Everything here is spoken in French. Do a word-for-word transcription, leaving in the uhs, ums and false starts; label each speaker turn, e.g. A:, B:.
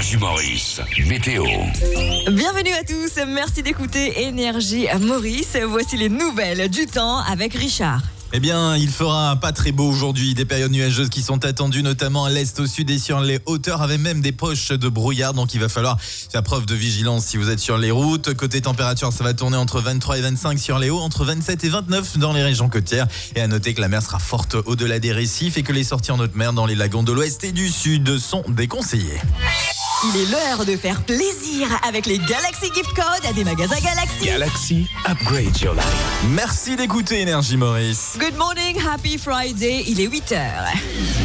A: Énergie Maurice, météo.
B: Bienvenue à tous, merci d'écouter Énergie Maurice. Voici les nouvelles du temps avec Richard.
C: Eh bien, il fera pas très beau aujourd'hui. Des périodes nuageuses qui sont attendues, notamment à l'est, au sud et sur les hauteurs, avec même des poches de brouillard. Donc, il va falloir faire preuve de vigilance si vous êtes sur les routes. Côté température, ça va tourner entre vingt-trois et vingt-cinq sur les hauts, entre vingt-sept et vingt-neuf dans les régions côtières. Et à noter que la mer sera forte au-delà des récifs et que les sorties en haute mer dans les lagons de l'ouest et du sud sont déconseillées.
B: Il est l'heure de faire plaisir avec les Galaxy Gift Codes des magasins Galaxy.
A: Galaxy, upgrade your life.
C: Merci d'écouter Énergie Maurice.
B: Good morning, happy Friday, il est huit heures.